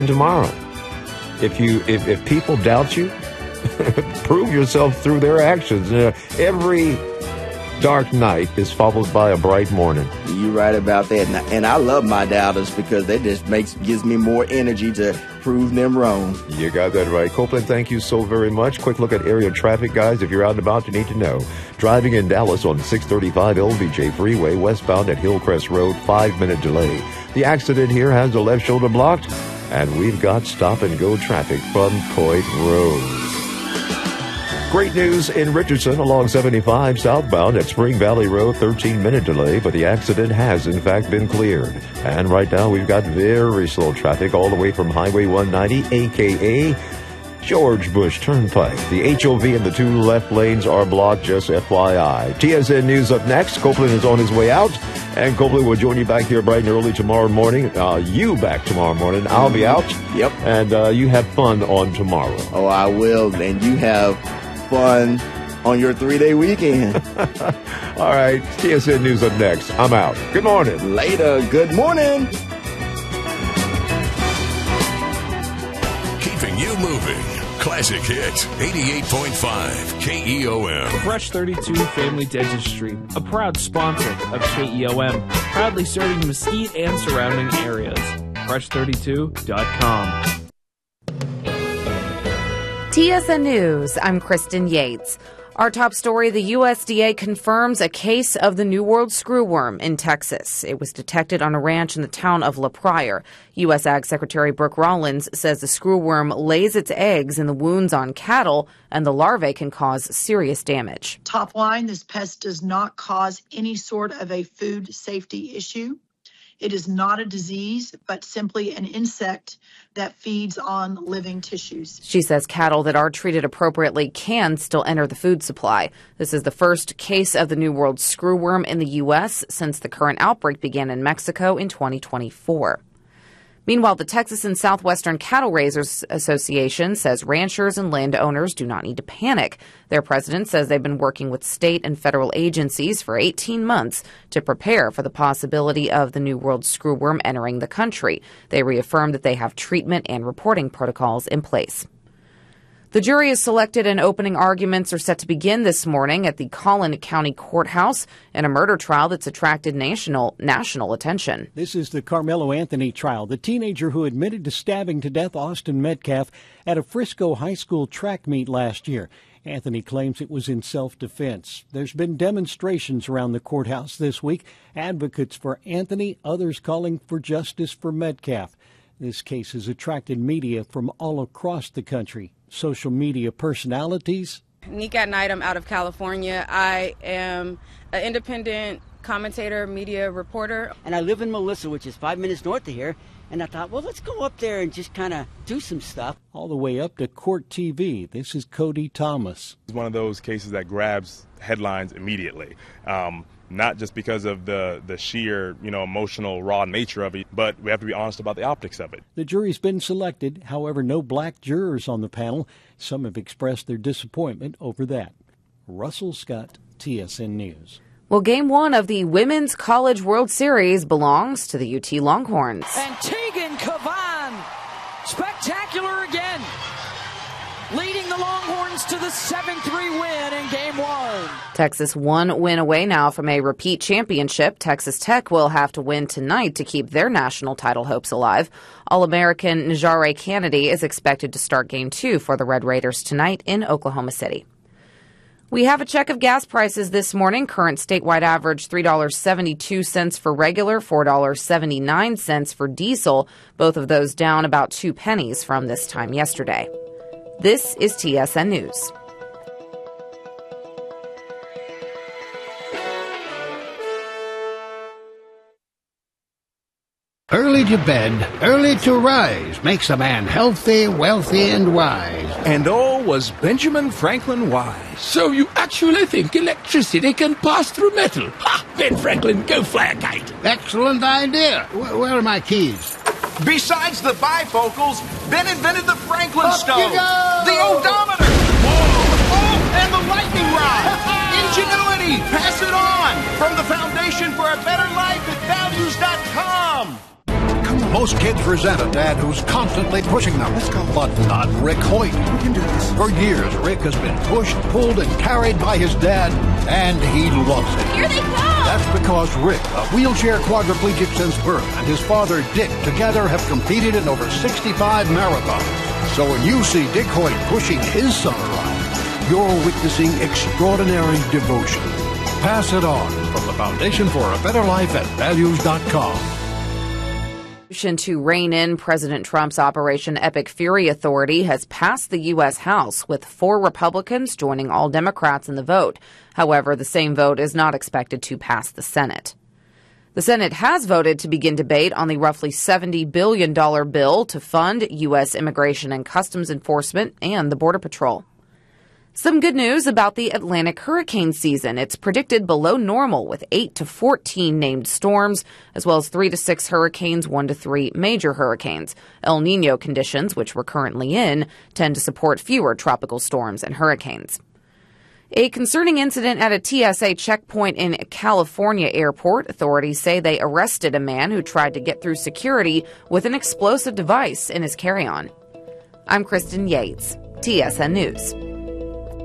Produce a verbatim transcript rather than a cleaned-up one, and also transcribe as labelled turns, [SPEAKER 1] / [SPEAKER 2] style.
[SPEAKER 1] tomorrow. If you if, if people doubt you, prove yourself through their actions. Uh, every dark night is followed by a bright morning.
[SPEAKER 2] You're right about that. And I, and I love my doubters because they just makes gives me more energy to prove them wrong.
[SPEAKER 1] You got that right. Copeland, thank you so very much. Quick look at area traffic, guys. If you're out and about, you need to know. Driving in Dallas on six thirty-five L B J Freeway, westbound at Hillcrest Road, five-minute delay. The accident here has the left shoulder blocked, and we've got stop-and-go traffic from Coit Road. Great news in Richardson along seventy-five southbound at Spring Valley Road, thirteen-minute delay, but the accident has, in fact, been cleared. And right now, we've got very slow traffic all the way from Highway one ninety, a k a. George Bush Turnpike. The H O V and the two left lanes are blocked, just F Y I. T S N News up next. Copeland is on his way out, and Copeland will join you back here bright and early tomorrow morning. Uh, you back tomorrow morning. I'll be out.
[SPEAKER 2] Yep.
[SPEAKER 1] And uh, you have fun on tomorrow.
[SPEAKER 2] Oh, I will. And you have fun on your three-day weekend.
[SPEAKER 1] All right. T S N News up next. I'm out. Good morning.
[SPEAKER 2] Later. Good morning.
[SPEAKER 3] Keeping you moving. Classic Hits eighty-eight point five K E O M.
[SPEAKER 4] Fresh thirty-two Family Dentistry, a proud sponsor of K E O M, proudly serving Mesquite and surrounding areas. fresh thirty-two dot com.
[SPEAKER 5] T S N News, I'm Kristen Yates. Our top story, the U S D A confirms a case of the New World screwworm in Texas. It was detected on a ranch in the town of La Pryor. U S Ag Secretary Brooke Rollins says the screwworm lays its eggs in the wounds on cattle, and the larvae can cause serious damage.
[SPEAKER 6] Top line, this pest does not cause any sort of a food safety issue. It is not a disease, but simply an insect that feeds on living tissues.
[SPEAKER 5] She says cattle that are treated appropriately can still enter the food supply. This is the first case of the New World screwworm in the U S since the current outbreak began in Mexico in twenty twenty-four. Meanwhile, the Texas and Southwestern Cattle Raisers Association says ranchers and landowners do not need to panic. Their president says they've been working with state and federal agencies for eighteen months to prepare for the possibility of the New World screwworm entering the country. They reaffirmed that they have treatment and reporting protocols in place. The jury is selected and opening arguments are set to begin this morning at the Collin County Courthouse in a murder trial that's attracted national national attention.
[SPEAKER 7] This is the Carmelo Anthony trial, the teenager who admitted to stabbing to death Austin Metcalf at a Frisco high school track meet last year. Anthony claims it was in self-defense. There's been demonstrations around the courthouse this week, advocates for Anthony, others calling for justice for Metcalf. This case has attracted media from all across the country. Social media personalities.
[SPEAKER 8] Nika Knight, I'm out of California. I am an independent commentator, media reporter.
[SPEAKER 9] And I live in Melissa, which is five minutes north of here. And I thought, well, let's go up there and just kind of do some stuff.
[SPEAKER 7] All the way up to Court T V. This is Cody Thomas.
[SPEAKER 10] It's one of those cases that grabs headlines immediately. Um, not just because of the, the sheer, you know, emotional, raw nature of it, but we have to be honest about the optics of it.
[SPEAKER 7] The jury's been selected. However, no black jurors on the panel. Some have expressed their disappointment over that. Russell Scott, T S N News.
[SPEAKER 5] Well, game one of the Women's College World Series belongs to the U T Longhorns.
[SPEAKER 11] And Tegan Cavan, spectacular again, leading the Longhorns to the seven three win in game one.
[SPEAKER 5] Texas one win away now from a repeat championship. Texas Tech will have to win tonight to keep their national title hopes alive. All-American Najare Kennedy is expected to start game two for the Red Raiders tonight in Oklahoma City. We have a check of gas prices this morning. Current statewide average three dollars and seventy-two cents for regular, four dollars and seventy-nine cents for diesel. Both of those down about two pennies from this time yesterday. This is T S N News.
[SPEAKER 12] Early to bed, early to rise makes a man healthy, wealthy, and wise.
[SPEAKER 13] And all was Benjamin Franklin wise.
[SPEAKER 14] So you actually think electricity can pass through metal? Ha! Ben Franklin, go fly a kite.
[SPEAKER 12] Excellent idea. W- where are my keys?
[SPEAKER 13] Besides the bifocals, Ben invented the Franklin
[SPEAKER 12] Up
[SPEAKER 13] stove,
[SPEAKER 12] you go!
[SPEAKER 13] the odometer, Whoa! Oh, and the lightning rod. Ingenuity, pass it on. From the Foundation for a Better Life at values dot com. Come on.
[SPEAKER 12] Most kids resent a dad who's constantly pushing them. Let's go. But not Rick Hoyt. We can do this. For years, Rick has been pushed, pulled, and carried by his dad, and he loves it.
[SPEAKER 15] Here they come!
[SPEAKER 12] That's because Rick, a wheelchair quadriplegic since birth, and his father, Dick, together have competed in over sixty-five marathons. So when you see Dick Hoyt pushing his son around, you're witnessing extraordinary devotion. Pass it on from the Foundation for a Better Life at values dot com.
[SPEAKER 5] To rein in President Trump's Operation Epic Fury Authority has passed the U S. House, with four Republicans joining all Democrats in the vote. However, the same vote is not expected to pass the Senate. The Senate has voted to begin debate on the roughly seventy billion dollars bill to fund U S Immigration and Customs Enforcement and the Border Patrol. Some good news about the Atlantic hurricane season. It's predicted below normal, with eight to fourteen named storms, as well as three to six hurricanes, one to three major hurricanes. El Nino conditions, which we're currently in, tend to support fewer tropical storms and hurricanes. A concerning incident at a T S A checkpoint in California airport. Authorities say they arrested a man who tried to get through security with an explosive device in his carry-on. I'm Kristen Yates, T S N News.